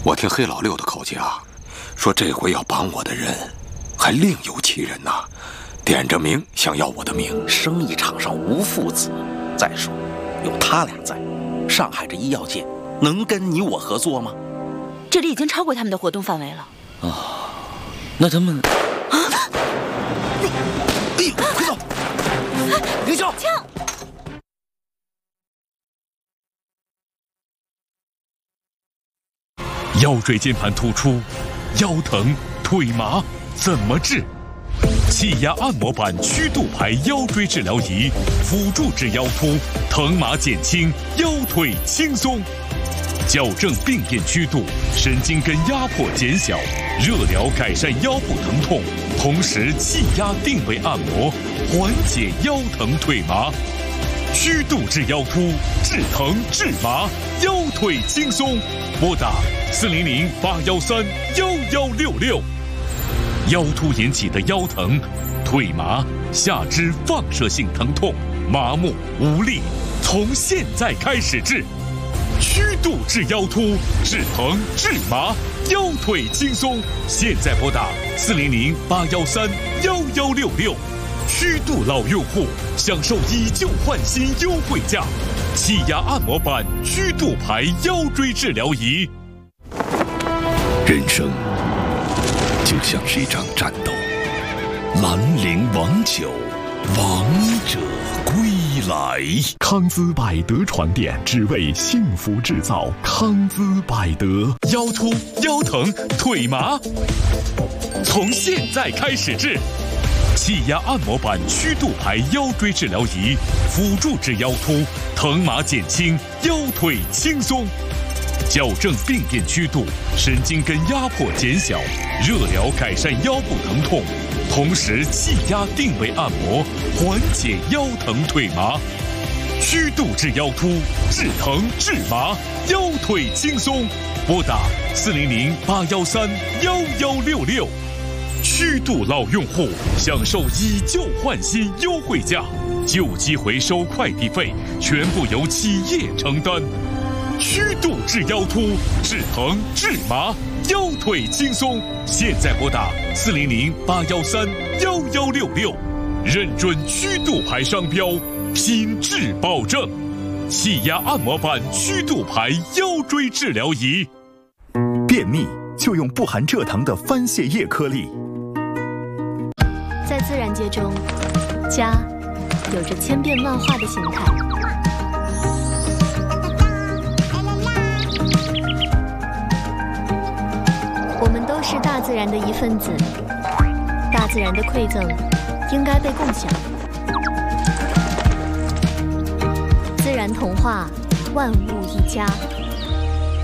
我听黑老六的口讲，说这回要绑我的人，还另有其人呐，点着名想要我的命。 生意场上无父子，再说有他俩在，上海这医药界能跟你我合作吗？ 这里已经超过他们的活动范围了。 啊，那他们啊，哎呦，快走！凌霄， 枪！ 腰椎间盘突出，腰疼腿麻怎么治？气压按摩板曲度排腰椎治疗仪，辅助治腰突，疼麻减轻，腰腿轻松。矫正病变曲度，神经根压迫减小，热疗改善腰部疼痛，同时气压定位按摩，缓解腰疼腿麻。曲度治腰突，治疼治麻，腰腿轻松。拨打400-813-1166。腰突引起的腰疼、腿麻、下肢放射性疼痛、麻木无力，从现在开始治。曲度治腰突，治疼治麻，腰腿轻松。现在拨打400-813-1166。曲度老用户享受以旧换新优惠价，气压按摩板曲度排腰椎治疗仪。 人生就像是一场战斗，兰陵王酒，王者归来。 康姿百德床垫，只为幸福制造。康姿百德， 腰突、腰疼、腿麻，从现在开始治。气压按摩板曲度排腰椎治疗仪，辅助治腰突，疼麻减轻，腰腿轻松。矫正病变曲度，神经根压迫减小，热疗改善腰部疼痛，同时气压定位按摩，缓解腰疼腿麻。曲度治腰突，治疼治麻，腰腿轻松。拨打400-813-1166。曲度老用户享受以旧换新优惠价，旧机回收快递费全部由企业承担。曲度治腰突，治疼治麻，腰腿轻松。现在拨打400-813-1166，认准曲度牌商标，品质保证。气压按摩板曲度牌腰椎治疗仪。 便秘就用不含蔗糖的番泻叶颗粒。 在自然界中，家有着千变万化的形态。我们都是大自然的一份子，大自然的馈赠应该被共享。自然童话，万物一家。